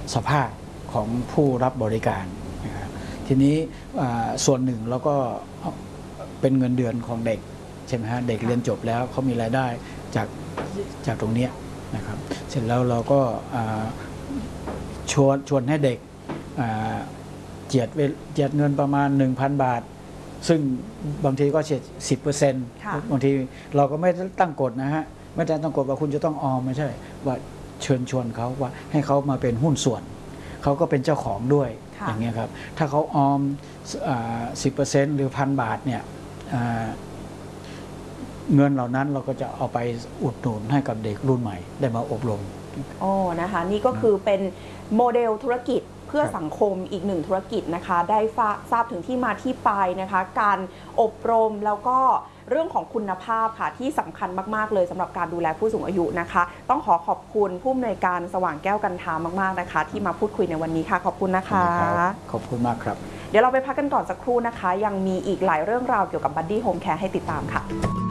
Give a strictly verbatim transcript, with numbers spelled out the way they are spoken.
สภาพของผู้รับบริการนะครับทีนี้ส่วนหนึ่งเราก็เป็นเงินเดือนของเด็กใช่ไหมฮะเด็กเรียนจบแล้วเขามีรายได้จากจากตรงนี้นะครับเสร็จแล้วเราก็ชวนชวนให้เด็กเจียดเจียดเงินประมาณ หนึ่งพัน บาทซึ่งบางทีก็เฉียด สิบเปอร์เซ็นต์ บางทีเราก็ไม่ตั้งกฎนะฮะไม่ได้ตั้งกฎว่าคุณจะต้องออมไม่ใช่ว่าเชิญชวนเขาว่าให้เขามาเป็นหุ้นส่วนเขาก็เป็นเจ้าของด้วยอย่างเงี้ยครับถ้าเขาออม สิบเปอร์เซ็นต์ หรือพันบาทเนี่ยเงินเหล่านั้นเราก็จะเอาไปอุดหนุนให้กับเด็กรุ่นใหม่ได้มาอบรมโอ้นะคะนี่ก็คือเป็นโมเดลธุรกิจเพื่อสังคมอีกหนึ่งธุรกิจนะคะได้ทราบถึงที่มาที่ไปนะคะการอบรมแล้วก็เรื่องของคุณภาพค่ะที่สำคัญมากๆเลยสำหรับการดูแลผู้สูงอายุนะคะต้องขอขอบคุณผู้อำนวยการสว่างแก้วกันทามากๆนะคะที่มาพูดคุยในวันนี้ค่ะขอบคุณนะคะขอบคุณมากครับเดี๋ยวเราไปพักกันก่อนสักครู่นะคะยังมีอีกหลายเรื่องราวเกี่ยวกับ Buddy Home Care ให้ติดตามค่ะ